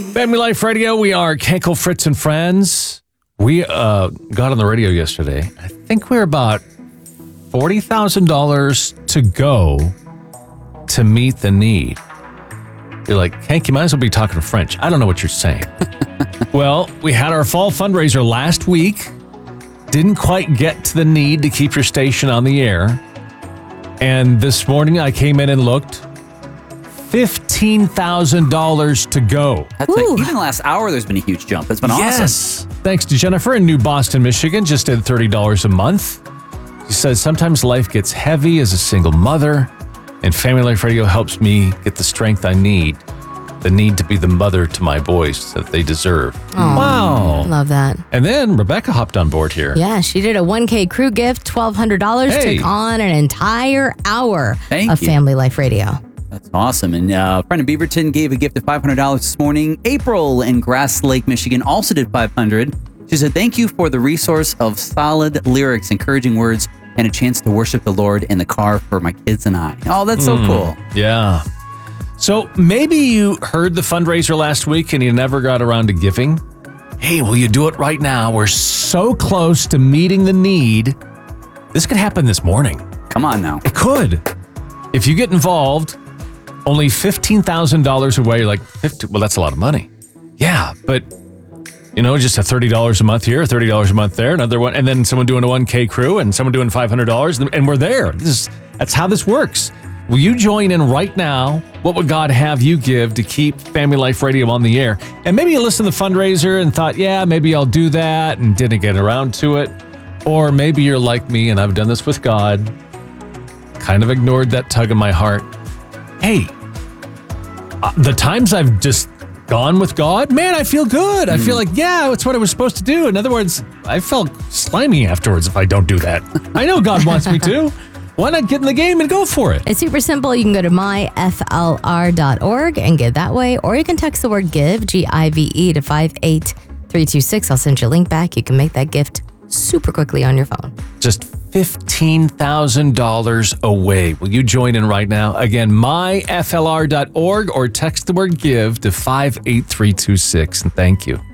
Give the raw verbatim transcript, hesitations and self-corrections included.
Family Life Radio, we are Kenkel, Fritz, and Friends. We uh, got on the radio yesterday. I think we're about forty thousand dollars to go to meet the need. You're like, Kenk, you might as well be talking French. I don't know what you're saying. Well, we had our fall fundraiser last week. Didn't quite get to the need to keep your station on the air. And this morning I came in and looked. fifteen thousand dollars to go. That's like, even the last hour, there's been a huge jump. It's been awesome. Yes. Thanks to Jennifer in New Boston, Michigan. Just did thirty dollars a month. She says, sometimes life gets heavy as a single mother, and Family Life Radio helps me get the strength I need. The need to be the mother to my boys that they deserve. Aww, wow. Love that. And then Rebecca hopped on board here. Yeah, she did a one K crew gift, twelve hundred dollars, Hey. took on an entire hour Thank of you. Family Life Radio. That's awesome. And uh, Brendan Beaverton gave a gift of five hundred dollars this morning. April in Grass Lake, Michigan also did five hundred dollars. She said, thank you for the resource of solid lyrics, encouraging words, and a chance to worship the Lord in the car for my kids and I. Oh, that's so Mm, cool. Yeah. So maybe you heard the fundraiser last week and you never got around to giving. Hey, will you do it right now? We're so close to meeting the need. This could happen this morning. Come on now. It could. If you get involved, only fifteen thousand dollars away. You're like, fifty, well, that's a lot of money. Yeah, but, you know, just a thirty dollars a month here, thirty dollars a month there, another one, and then someone doing a one K crew and someone doing five hundred dollars, and we're there. This is, that's how this works. Will you join in right now? What would God have you give to keep Family Life Radio on the air? And maybe you listened to the fundraiser and thought, yeah, maybe I'll do that, and didn't get around to it. Or maybe you're like me, and I've done this with God, kind of ignored that tug in my heart. Hey, uh, the times I've just gone with God, man, I feel good. I feel like, yeah, it's what I was supposed to do. In other words, I felt slimy afterwards if I don't do that. I know God wants me to. Why not get in the game and go for it? It's super simple. You can go to my f l r dot org and give that way, or you can text the word give, G I V E, to five eight three two six. I'll send you a link back. You can make that gift super quickly on your phone. Just fifteen thousand dollars away. Will you join in right now? Again, my f l r dot org or text the word give to five eight three two six. And thank you.